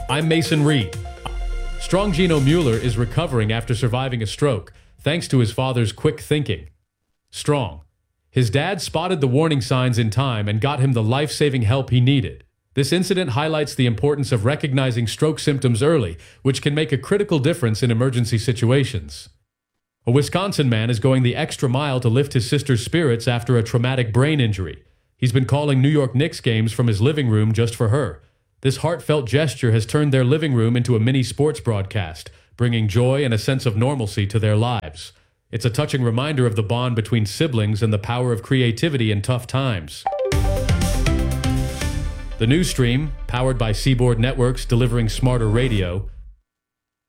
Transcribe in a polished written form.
I'm Mason Reed. Strong Gino Mueller is recovering after surviving a stroke, thanks to his father's quick thinking. Strong. His dad spotted the warning signs in time and got him the life-saving help he needed. This incident highlights the importance of recognizing stroke symptoms early, which can make a critical difference in emergency situations. A Wisconsin man is going the extra mile to lift his sister's spirits after a traumatic brain injury. He's been calling New York Knicks games from his living room just for her. This heartfelt gesture has turned their living room into a mini sports broadcast, bringing joy and a sense of normalcy to their lives. It's a touching reminder of the bond between siblings and the power of creativity in tough times. The news stream, powered by Seaboard Networks delivering smarter radio,